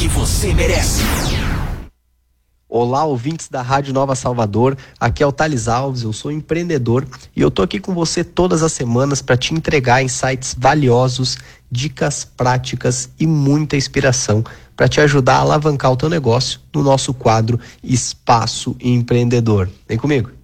que você merece. Olá, ouvintes da Rádio Nova Salvador, aqui é o Thales Alves, eu sou empreendedor e eu tô aqui com você todas as semanas para te entregar insights valiosos, dicas práticas e muita inspiração para te ajudar a alavancar o teu negócio no nosso quadro Espaço Empreendedor. Vem comigo.